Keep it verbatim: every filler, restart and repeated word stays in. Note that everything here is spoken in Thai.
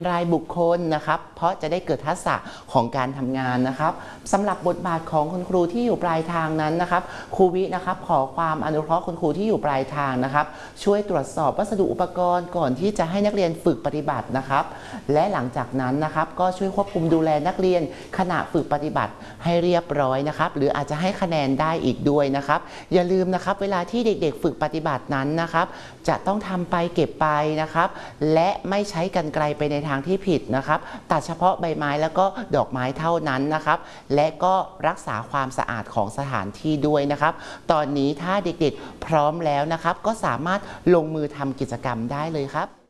รายบุคคลนะครับเพราะจะได้เกิดทักษะของการทำงานนะครับสำหรับบทบาทของคุณครูที่อยู่ปลายทางนั้นนะครับครูวินะครับขอความอนุเคราะห์คุณครูที่อยู่ปลายทางนะครับช่วยตรวจสอบวัสดุอุปกรณ์ก่อนที่จะให้นักเรียนฝึกปฏิบัตินะครับและหลังจากนั้นนะครับก็ช่วยควบคุมดูแลนักเรียนขณะฝึกปฏิบัติให้เรียบร้อยนะครับหรืออาจจะให้คะแนนได้อีกด้วยนะครับอย่าลืมนะครับเวลาที่เด็กๆฝึกปฏิบัตินั้นนะครับจะต้องทำไปเก็บไปนะครับและไม่ใช้กรรไกรไปในทางที่ผิดนะครับตัดเฉพาะใบไม้แล้วก็ดอกไม้เท่านั้นนะครับและก็รักษาความสะอาดของสถานที่ด้วยนะครับตอนนี้ถ้าเด็กๆพร้อมแล้วนะครับก็สามารถลงมือทำกิจกรรมได้เลยครับ